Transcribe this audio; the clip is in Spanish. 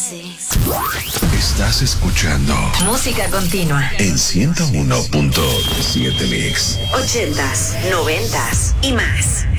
Estás escuchando Música continua en 101.7 Mix. 80s, 90s y más.